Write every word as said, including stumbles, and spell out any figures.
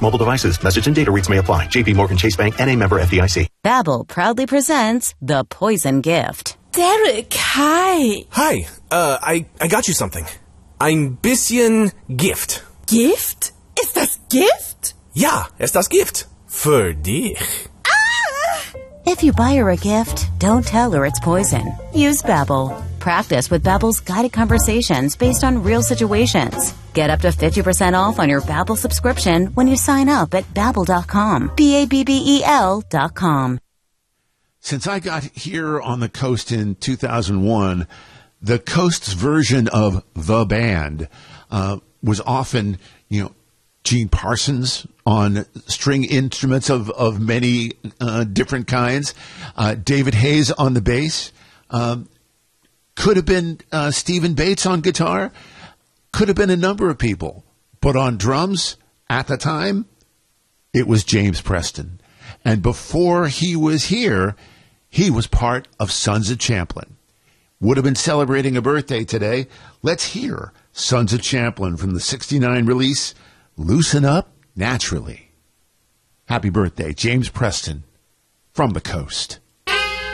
select mobile devices. Message and data rates may apply. J P Morgan Chase Bank, N A member F D I C. Babbel proudly presents The Poison Gift. Derek, hi. Hi, uh, I, I got you something. Ein bisschen Gift. Gift? Ist das Gift? Ja, ist das Gift. Für dich. If you buy her a gift, don't tell her it's poison. Use Babbel. Practice with Babbel's guided conversations based on real situations. Get up to fifty percent off on your Babbel subscription when you sign up at babbel dot com. B A B B E L dot com. Since I got here on the coast in two thousand one, the coast's version of The Band uh, was often, you know, Gene Parsons on string instruments of, of many uh, different kinds, uh, David Hayes on the bass, um, could have been uh, Stephen Bates on guitar, could have been a number of people. But on drums, at the time, it was James Preston. And before he was here, he was part of Sons of Champlin. Would have been celebrating a birthday today. Let's hear Sons of Champlin from the sixty-nine release, Loosen Up Naturally. Happy birthday, James Preston, from the coast.